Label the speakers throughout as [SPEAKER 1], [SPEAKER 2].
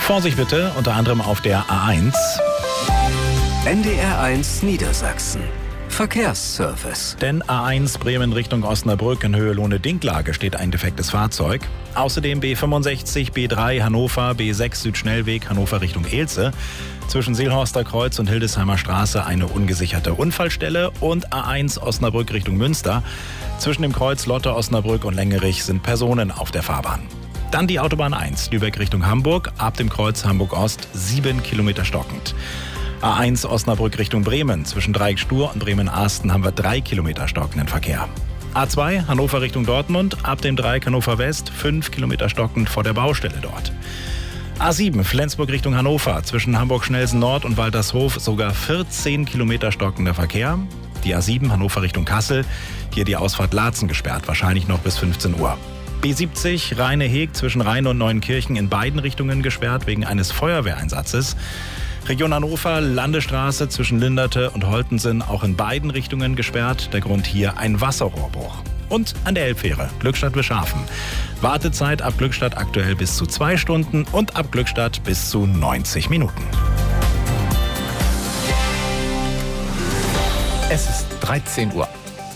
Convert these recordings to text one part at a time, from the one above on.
[SPEAKER 1] Vorsicht bitte, unter anderem auf der A1.
[SPEAKER 2] NDR1 Niedersachsen. Verkehrsservice.
[SPEAKER 1] Denn A1 Bremen Richtung Osnabrück in Höhe Lohne-Dinklage steht ein defektes Fahrzeug. Außerdem B65, B3 Hannover, B6 Südschnellweg Hannover Richtung Elze. Zwischen Seelhorster Kreuz und Hildesheimer Straße eine ungesicherte Unfallstelle. Und A1 Osnabrück Richtung Münster. Zwischen dem Kreuz Lotte, Osnabrück und Längerich sind Personen auf der Fahrbahn. Dann die Autobahn 1, Lübeck Richtung Hamburg, ab dem Kreuz Hamburg-Ost 7 Kilometer stockend. A1 Osnabrück Richtung Bremen, zwischen Dreieck-Stur und Bremen-Ahsten haben wir 3 Kilometer stockenden Verkehr. A2 Hannover Richtung Dortmund, ab dem Dreieck Hannover West 5 Kilometer stockend vor der Baustelle dort. A7 Flensburg Richtung Hannover, zwischen Hamburg-Schnelsen Nord und Waltershof sogar 14 Kilometer stockender Verkehr. Die A7 Hannover Richtung Kassel, hier die Ausfahrt Laatzen gesperrt, wahrscheinlich noch bis 15 Uhr. B70 Rheine-Heg zwischen Rheine und Neuenkirchen in beiden Richtungen gesperrt wegen eines Feuerwehreinsatzes. Region Hannover, Landesstraße zwischen Linderte und Holtensen auch in beiden Richtungen gesperrt. Der Grund hier ein Wasserrohrbruch. Und an der Elbfähre Glückstadt-Wischhafen. Wartezeit ab Glückstadt aktuell bis zu 2 Stunden und ab Glückstadt bis zu 90 Minuten.
[SPEAKER 3] Es ist 13 Uhr.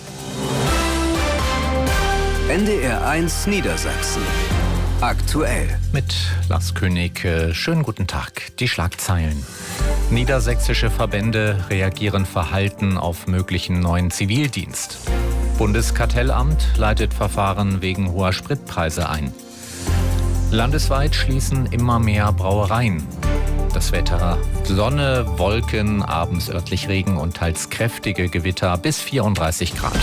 [SPEAKER 2] NDR1 Niedersachsen. Aktuell.
[SPEAKER 3] Mit Lars König, schönen guten Tag. Die Schlagzeilen. Niedersächsische Verbände reagieren verhalten auf möglichen neuen Zivildienst. Bundeskartellamt leitet Verfahren wegen hoher Spritpreise ein. Landesweit schließen immer mehr Brauereien. Das Wetter: Sonne, Wolken, abends örtlich Regen und teils kräftige Gewitter bis 34 Grad.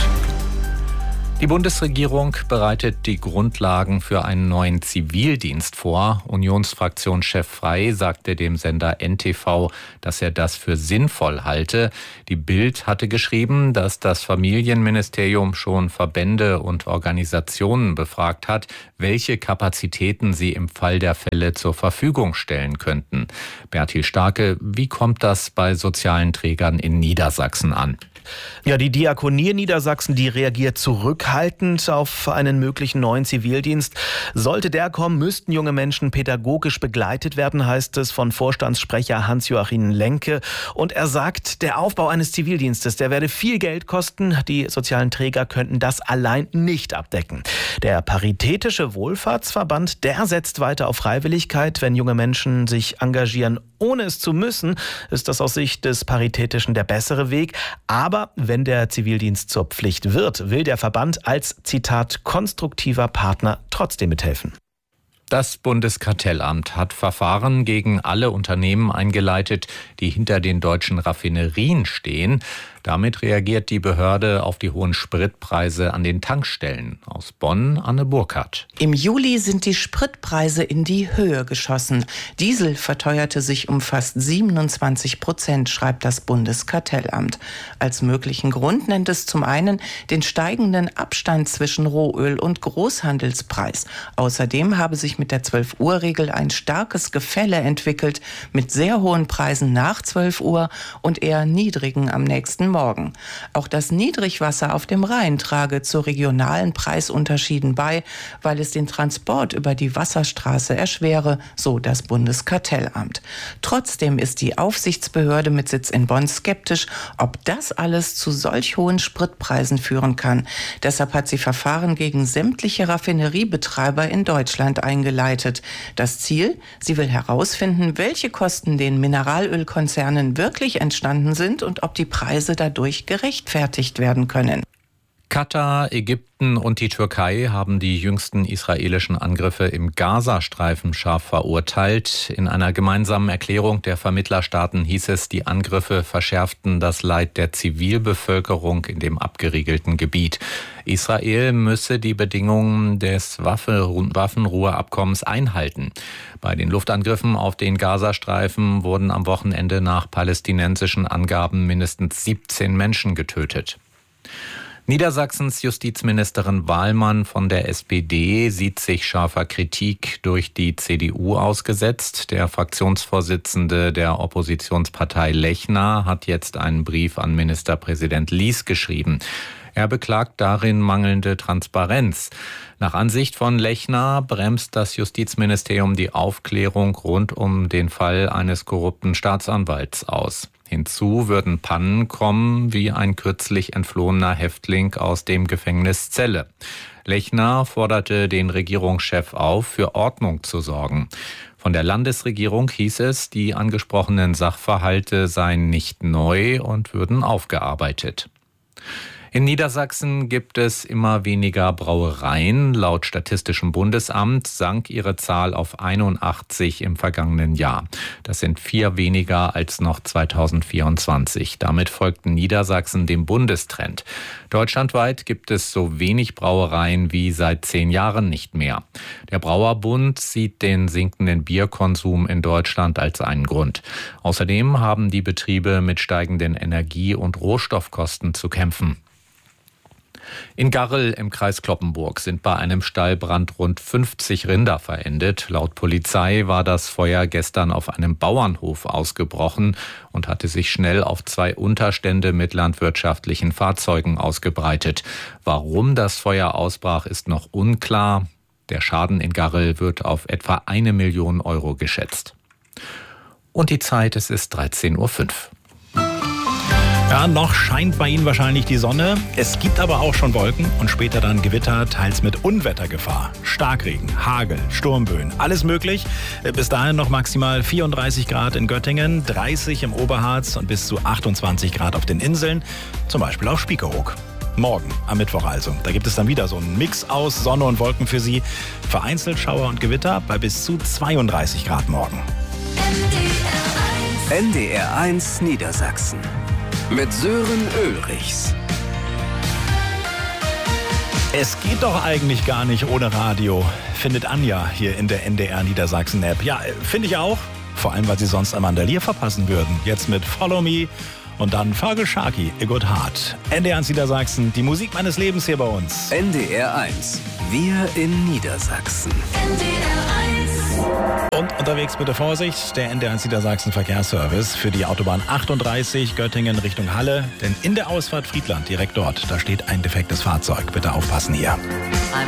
[SPEAKER 3] Die Bundesregierung bereitet die Grundlagen für einen neuen Zivildienst vor. Unionsfraktionschef Frey sagte dem Sender NTV, dass er das für sinnvoll halte. Die Bild hatte geschrieben, dass das Familienministerium schon Verbände und Organisationen befragt hat, welche Kapazitäten sie im Fall der Fälle zur Verfügung stellen könnten. Bertil Starke, wie kommt das bei sozialen Trägern in Niedersachsen an?
[SPEAKER 4] Ja, die Diakonie in Niedersachsen, die reagiert zurückhaltend auf einen möglichen neuen Zivildienst. Sollte der kommen, müssten junge Menschen pädagogisch begleitet werden, heißt es von Vorstandssprecher Hans-Joachim Lenke. Und er sagt, der Aufbau eines Zivildienstes, der werde viel Geld kosten. Die sozialen Träger könnten das allein nicht abdecken. Der Paritätische Wohlfahrtsverband, der setzt weiter auf Freiwilligkeit. Wenn junge Menschen sich engagieren, ohne es zu müssen, ist das aus Sicht des Paritätischen der bessere Weg. Aber wenn der Zivildienst zur Pflicht wird, will der Verband als, Zitat, konstruktiver Partner trotzdem mithelfen.
[SPEAKER 3] Das Bundeskartellamt hat Verfahren gegen alle Unternehmen eingeleitet, die hinter den deutschen Raffinerien stehen. Damit reagiert die Behörde auf die hohen Spritpreise an den Tankstellen. Aus Bonn, Anne Burkhardt.
[SPEAKER 5] Im Juli sind die Spritpreise in die Höhe geschossen. Diesel verteuerte sich um fast 27%, schreibt das Bundeskartellamt. Als möglichen Grund nennt es zum einen den steigenden Abstand zwischen Rohöl und Großhandelspreis. Außerdem habe sich mit der 12-Uhr-Regel ein starkes Gefälle entwickelt, mit sehr hohen Preisen nach 12 Uhr und eher niedrigen am nächsten Morgen. Auch das Niedrigwasser auf dem Rhein trage zu regionalen Preisunterschieden bei, weil es den Transport über die Wasserstraße erschwere, so das Bundeskartellamt. Trotzdem ist die Aufsichtsbehörde mit Sitz in Bonn skeptisch, ob das alles zu solch hohen Spritpreisen führen kann. Deshalb hat sie Verfahren gegen sämtliche Raffineriebetreiber in Deutschland eingeleitet. Das Ziel: sie will herausfinden, welche Kosten den Mineralölkonzernen wirklich entstanden sind und ob die Preise dadurch gerechtfertigt werden können.
[SPEAKER 3] Katar, Ägypten und die Türkei haben die jüngsten israelischen Angriffe im Gazastreifen scharf verurteilt. In einer gemeinsamen Erklärung der Vermittlerstaaten hieß es, die Angriffe verschärften das Leid der Zivilbevölkerung in dem abgeriegelten Gebiet. Israel müsse die Bedingungen des Waffenruheabkommens einhalten. Bei den Luftangriffen auf den Gazastreifen wurden am Wochenende nach palästinensischen Angaben mindestens 17 Menschen getötet. Niedersachsens Justizministerin Wahlmann von der SPD sieht sich scharfer Kritik durch die CDU ausgesetzt. Der Fraktionsvorsitzende der Oppositionspartei Lechner hat jetzt einen Brief an Ministerpräsident Lies geschrieben. Er beklagt darin mangelnde Transparenz. Nach Ansicht von Lechner bremst das Justizministerium die Aufklärung rund um den Fall eines korrupten Staatsanwalts aus. Hinzu würden Pannen kommen, wie ein kürzlich entflohener Häftling aus dem Gefängnis Celle. Lechner forderte den Regierungschef auf, für Ordnung zu sorgen. Von der Landesregierung hieß es, die angesprochenen Sachverhalte seien nicht neu und würden aufgearbeitet. In Niedersachsen gibt es immer weniger Brauereien. Laut Statistischem Bundesamt sank ihre Zahl auf 81 im vergangenen Jahr. Das sind 4 weniger als noch 2024. Damit folgten Niedersachsen dem Bundestrend. Deutschlandweit gibt es so wenig Brauereien wie seit 10 Jahren nicht mehr. Der Brauerbund sieht den sinkenden Bierkonsum in Deutschland als einen Grund. Außerdem haben die Betriebe mit steigenden Energie- und Rohstoffkosten zu kämpfen. In Garrel im Kreis Cloppenburg sind bei einem Stallbrand rund 50 Rinder verendet. Laut Polizei war das Feuer gestern auf einem Bauernhof ausgebrochen und hatte sich schnell auf 2 Unterstände mit landwirtschaftlichen Fahrzeugen ausgebreitet. Warum das Feuer ausbrach, ist noch unklar. Der Schaden in Garrel wird auf etwa 1 Million Euro geschätzt. Und die Zeit, es ist 13:05 Uhr.
[SPEAKER 1] Ja, noch scheint bei Ihnen wahrscheinlich die Sonne. Es gibt aber auch schon Wolken und später dann Gewitter, teils mit Unwettergefahr. Starkregen, Hagel, Sturmböen, alles möglich. Bis dahin noch maximal 34 Grad in Göttingen, 30 im Oberharz und bis zu 28 Grad auf den Inseln, zum Beispiel auf Spiekeroog. Morgen, am Mittwoch also. Da gibt es dann wieder so einen Mix aus Sonne und Wolken für Sie. Vereinzelt Schauer und Gewitter bei bis zu 32 Grad morgen.
[SPEAKER 2] NDR1 Niedersachsen mit Sören Ulrichs.
[SPEAKER 1] Es geht doch eigentlich gar nicht ohne Radio, findet Anja hier in der NDR Niedersachsen App. Ja, finde ich auch. Vor allem, weil Sie sonst ein Mandalier verpassen würden. Jetzt mit Follow Me und dann Fagel Sharky, A Good Heart. NDR Niedersachsen, die Musik meines Lebens hier bei uns.
[SPEAKER 2] NDR1, wir in Niedersachsen.
[SPEAKER 1] Und unterwegs bitte Vorsicht, der NDR Niedersachsen Verkehrsservice für die Autobahn 38 Göttingen Richtung Halle. Denn in der Ausfahrt Friedland, direkt dort, da steht ein defektes Fahrzeug. Bitte aufpassen hier.
[SPEAKER 6] I'm